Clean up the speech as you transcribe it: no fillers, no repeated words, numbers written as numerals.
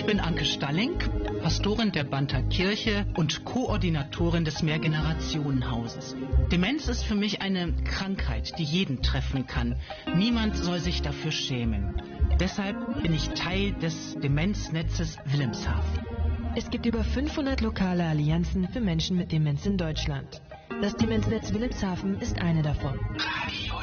Ich bin Anke Stalling, Pastorin der Banther Kirche und Koordinatorin des Mehrgenerationenhauses. Demenz ist für mich eine Krankheit, die jeden treffen kann. Niemand soll sich dafür schämen. Deshalb bin ich Teil des Demenznetzes Wilhelmshaven. Es gibt über 500 lokale Allianzen für Menschen mit Demenz in Deutschland. Das Demenznetz Wilhelmshaven ist eine davon. Radio